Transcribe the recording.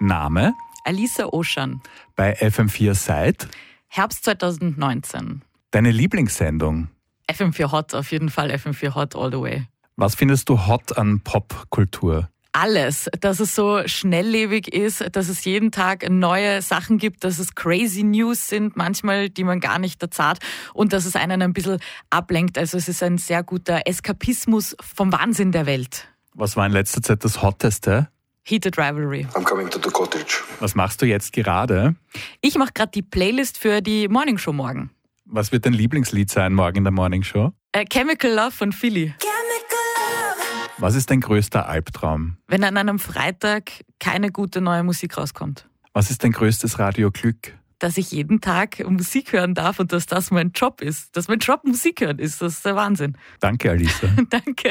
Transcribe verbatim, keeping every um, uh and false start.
Name? Alisa Oschan. Bei F M vier seit? Herbst zwanzig neunzehn. Deine Lieblingssendung? F M vier Hot, auf jeden Fall F M vier Hot all the way. Was findest du hot an Popkultur? Alles, dass es so schnelllebig ist, dass es jeden Tag neue Sachen gibt, dass es crazy News sind, manchmal, die man gar nicht erzahlt, und dass es einen ein bisschen ablenkt. Also es ist ein sehr guter Eskapismus vom Wahnsinn der Welt. Was war in letzter Zeit das Hotteste? Heated Rivalry. I'm coming to the cottage. Was machst du jetzt gerade? Ich mache gerade die Playlist für die Morning Show morgen. Was wird dein Lieblingslied sein morgen in der Morning Show? Äh, Chemical Love von Philly. Was ist dein größter Albtraum? Wenn an einem Freitag keine gute neue Musik rauskommt. Was ist dein größtes Radioglück? Dass ich jeden Tag Musik hören darf und dass das mein Job ist. Dass mein Job Musik hören ist, das ist der Wahnsinn. Danke, Alisa. Danke.